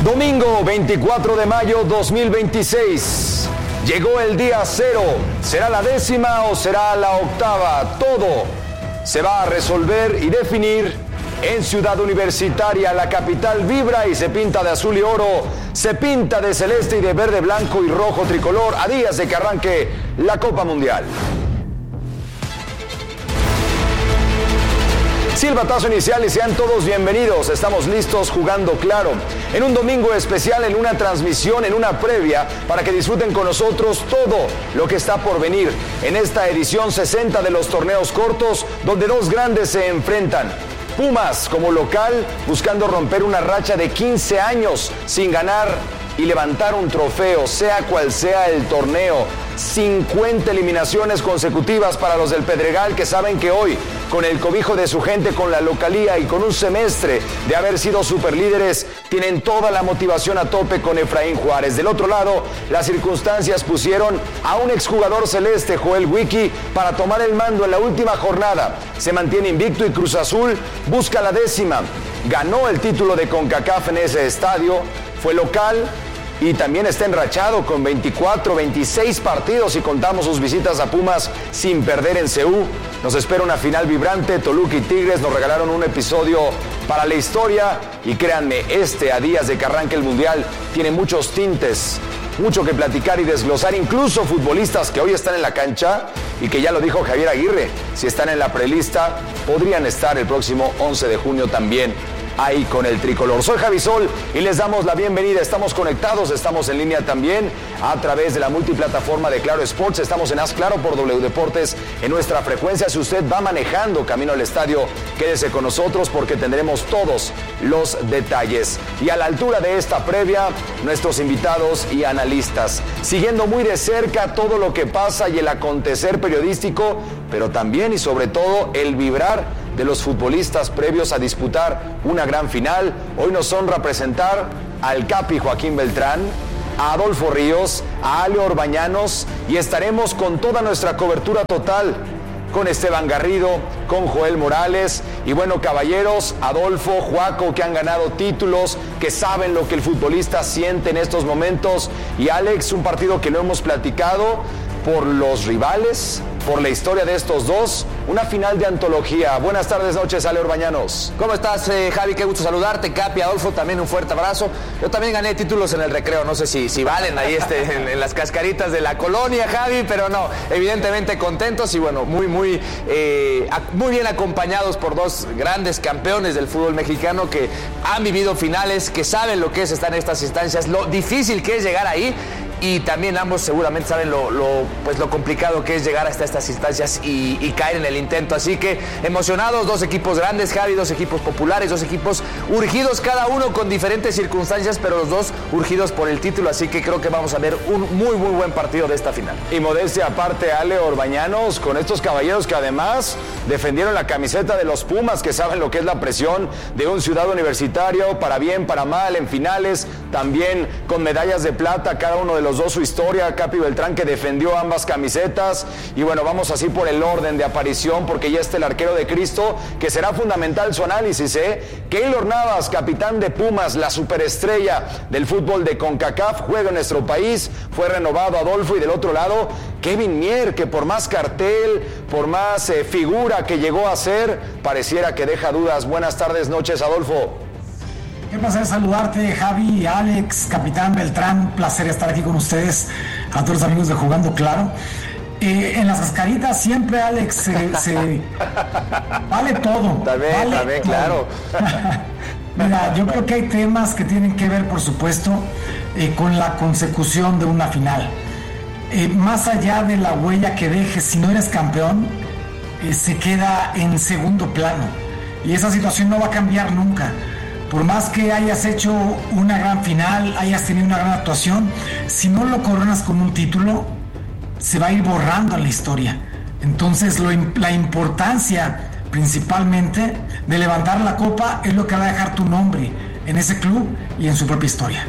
Domingo 24 de mayo 2026. Llegó el día cero. ¿Será la 10ª o será la 8ª? Todo se va a resolver y definir en Ciudad Universitaria. La capital vibra y se pinta de azul y oro. Se pinta de celeste y de verde, blanco y rojo tricolor a días de que arranque la Copa Mundial. Silbatazo inicial y sean todos bienvenidos. Estamos listos jugando claro. En un domingo especial, en una transmisión, en una previa, para que disfruten con nosotros todo lo que está por venir en esta edición 60 de los torneos cortos, donde dos grandes se enfrentan. Pumas como local, buscando romper una racha de 15 años sin ganar y levantar un trofeo, sea cual sea el torneo. 50 eliminaciones consecutivas para los del Pedregal, que saben que hoy, con el cobijo de su gente, con la localía y con un semestre de haber sido superlíderes, tienen toda la motivación a tope con Efraín Juárez. Del otro lado, las circunstancias pusieron a un exjugador celeste, Joel Wiki, para tomar el mando en la última jornada. Se mantiene invicto y Cruz Azul busca la 10ª. Ganó el título de CONCACAF en ese estadio, fue local y también está enrachado con 24, 26 partidos y contamos sus visitas a Pumas sin perder en CU. Nos espera una final vibrante. Toluca y Tigres nos regalaron un episodio para la historia y créanme, a días de que arranque el Mundial, tiene muchos tintes, mucho que platicar y desglosar, incluso futbolistas que hoy están en la cancha y que ya lo dijo Javier Aguirre, si están en la prelista, podrían estar el próximo 11 de junio también ahí con el tricolor. Soy Javi Sol y les damos la bienvenida. Estamos conectados, estamos en línea también a través de la multiplataforma de Claro Sports. Estamos en Haz Claro por W Deportes en nuestra frecuencia. Si usted va manejando camino al estadio, quédese con nosotros porque tendremos todos los detalles. Y a la altura de esta previa, nuestros invitados y analistas, siguiendo muy de cerca todo lo que pasa y el acontecer periodístico, pero también y sobre todo el vibrar de los futbolistas previos a disputar una gran final. Hoy nos honra presentar al Capi Joaquín Beltrán, a Adolfo Ríos, a Ale Orbañanos y estaremos con toda nuestra cobertura total con Esteban Garrido, con Joel Morales y bueno, caballeros, Adolfo, Joaco, que han ganado títulos, que saben lo que el futbolista siente en estos momentos, y Alex, un partido que lo hemos platicado por los rivales, por la historia de estos dos, una final de antología. Buenas tardes, noches, Ale Orbañanos. ¿Cómo estás, Javi? Qué gusto saludarte. Capi, Adolfo, también un fuerte abrazo. Yo también gané títulos en el recreo, no sé si valen ahí en las cascaritas de la colonia, Javi, pero no, evidentemente contentos y bueno, muy bien acompañados por dos grandes campeones del fútbol mexicano que han vivido finales, que saben lo que es estar en estas instancias, lo difícil que es llegar ahí. Y también ambos seguramente saben lo complicado que es llegar hasta estas instancias y caer en el intento. Así que emocionados, dos equipos grandes, Javi, dos equipos populares, dos equipos urgidos, cada uno con diferentes circunstancias, pero los dos urgidos por el título. Así que creo que vamos a ver un muy buen partido de esta final. Y modestia aparte, Ale Orbañanos, con estos caballeros que además defendieron la camiseta de los Pumas, que saben lo que es la presión de un Ciudad Universitario, para bien, para mal, en finales, también con medallas de plata, cada uno de los dos su historia. Capi Beltrán, que defendió ambas camisetas, y bueno, vamos así por el orden de aparición, porque ya está el arquero de Cristo, que será fundamental su análisis, Keylor Navas, capitán de Pumas, la superestrella del fútbol de CONCACAF, juega en nuestro país, fue renovado Adolfo, y del otro lado, Kevin Mier, que por más cartel, por más figura que llegó a ser, pareciera que deja dudas. Buenas tardes, noches, Adolfo. Qué placer saludarte, Javi, Alex, capitán Beltrán, placer estar aquí con ustedes, a todos los amigos de Jugando Claro. En las cascaritas siempre, Alex, vale todo. También, claro. Mira, yo creo que hay temas que tienen que ver, por supuesto, con la consecución de una final. Más allá de la huella que dejes, si no eres campeón, se queda en segundo plano. Y esa situación no va a cambiar nunca. Por más que hayas hecho una gran final, hayas tenido una gran actuación, si no lo coronas con un título, se va a ir borrando en la historia. Entonces la importancia principalmente de levantar la copa es lo que va a dejar tu nombre en ese club y en su propia historia.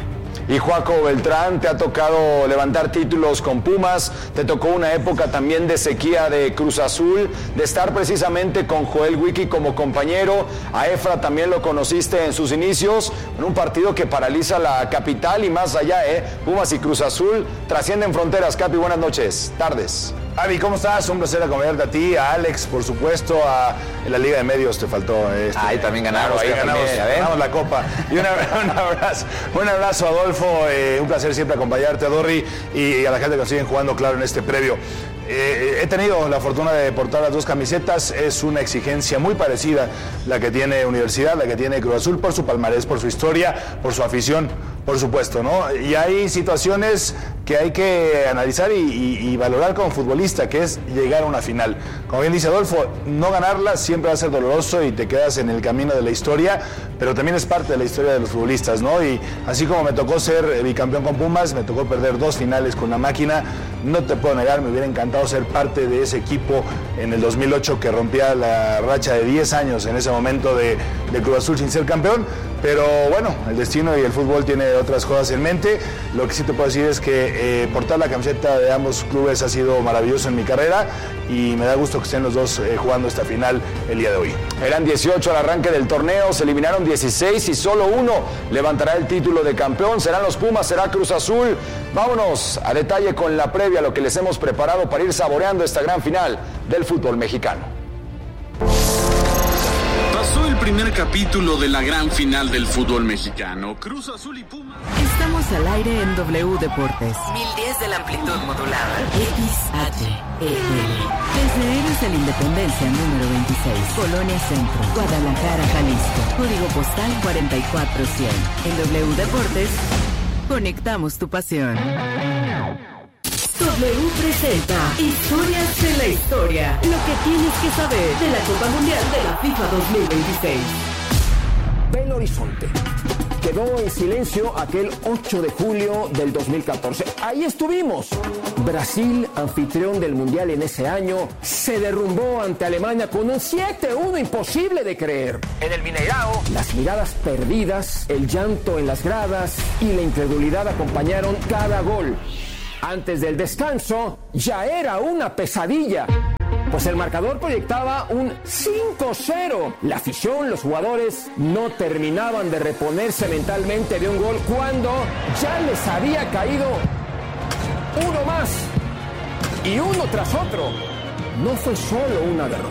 Y Joaco Beltrán, te ha tocado levantar títulos con Pumas, te tocó una época también de sequía de Cruz Azul, de estar precisamente con Joel Wiki como compañero. A Efra también lo conociste en sus inicios, en un partido que paraliza la capital y más allá, Pumas y Cruz Azul trascienden fronteras. Capi, buenas noches, tardes. Avi, ¿cómo estás? Un placer acompañarte a ti, a Alex, por supuesto, en la Liga de Medios te faltó. Ahí también ganaron, ganamos la Copa. Y un abrazo, Adolfo, un placer siempre acompañarte, a Dorri, y a la gente que nos siguen jugando claro en este previo. He tenido la fortuna de portar las dos camisetas, es una exigencia muy parecida la que tiene Universidad, la que tiene Cruz Azul, por su palmarés, por su historia, por su afición, por supuesto, ¿no? Y hay situaciones que hay que analizar y valorar como futbolista, que es llegar a una final. Como bien dice Adolfo, no ganarla siempre va a ser doloroso y te quedas en el camino de la historia, pero también es parte de la historia de los futbolistas, ¿no? Y así como me tocó ser bicampeón con Pumas, me tocó perder 2 finales con la máquina, no te puedo negar, me hubiera encantado ser parte de ese equipo en el 2008 que rompía la racha de 10 años en ese momento de Cruz Azul sin ser campeón. Pero bueno, el destino y el fútbol tiene otras cosas en mente. Lo que sí te puedo decir es que portar la camiseta de ambos clubes ha sido maravilloso en mi carrera y me da gusto que estén los dos jugando esta final el día de hoy. Eran 18 al arranque del torneo, se eliminaron 16 y solo uno levantará el título de campeón. Serán los Pumas, será Cruz Azul. Vámonos a detalle con la previa, lo que les hemos preparado para ir saboreando esta gran final del fútbol mexicano. Pasó el primer capítulo de la gran final del fútbol mexicano. Cruz Azul y Pumas. Estamos al aire en W Deportes. 1010 de la amplitud modulada. XHEL. Desde Héroes de la Independencia número 26. Colonia Centro. Guadalajara, Jalisco. Código postal 44100. En W Deportes, conectamos tu pasión. W presenta Historias de la Historia. Lo que tienes que saber de la Copa Mundial de la FIFA 2026. Belo Horizonte. Quedó en silencio aquel 8 de julio del 2014. Ahí estuvimos. Brasil, anfitrión del Mundial en ese año, se derrumbó ante Alemania con un 7-1 imposible de creer. En el Mineirao, las miradas perdidas, el llanto en las gradas y la incredulidad acompañaron cada gol. Antes del descanso, ya era una pesadilla, pues el marcador proyectaba un 5-0. La afición, los jugadores, no terminaban de reponerse mentalmente de un gol cuando ya les había caído uno más, y uno tras otro. No fue solo una derrota.